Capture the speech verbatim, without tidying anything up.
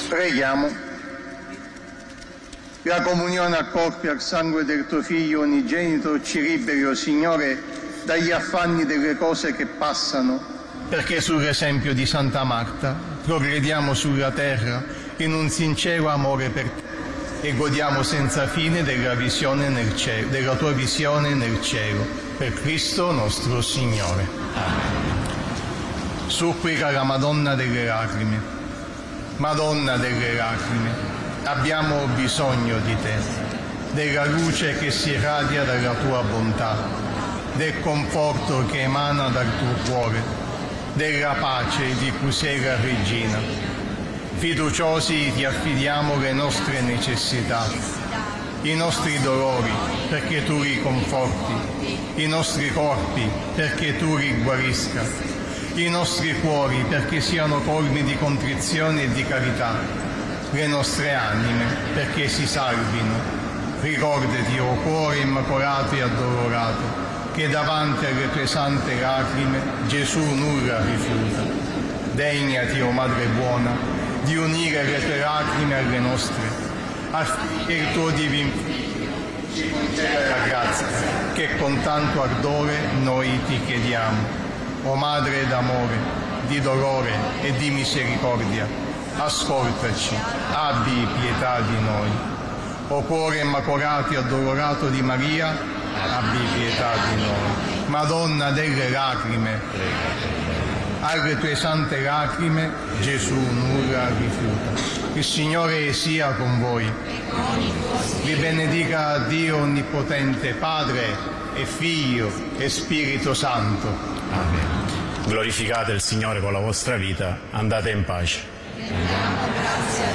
Preghiamo. La comunione al corpo e al sangue del tuo Figlio unigenito ci liberi, o Signore, dagli affanni delle cose che passano, perché sull'esempio di Santa Marta progrediamo sulla terra in un sincero amore per te e godiamo senza fine della, visione nel cielo, della tua visione nel cielo. Per Cristo nostro Signore. Amen. Supplica la Madonna delle Lacrime. Madonna delle Lacrime, abbiamo bisogno di te, della luce che si irradia dalla tua bontà, del conforto che emana dal tuo cuore, della pace di cui sei la regina. Fiduciosi ti affidiamo le nostre necessità, i nostri dolori perché tu li conforti, i nostri corpi perché tu li guarisca, i nostri cuori perché siano colmi di contrizione e di carità, le nostre anime perché si salvino. Ricordati, o cuore immacolato e addolorato, che davanti alle tue sante lacrime Gesù nulla rifiuta. Degnati, o Madre buona, di unire le tue lacrime alle nostre, affinché il tuo divino ci conceda la grazia che con tanto ardore noi ti chiediamo. O Madre d'amore, di dolore e di misericordia, ascoltaci, abbi pietà di noi. O cuore immacolato e addolorato di Maria, abbi pietà di noi. Madonna delle Lacrime, alle tue sante lacrime Gesù nulla rifiuta. Il Signore sia con voi. Vi benedica Dio Onnipotente, Padre e Figlio e Spirito Santo. Amen. Glorificate il Signore con la vostra vita, andate in pace. Grazie.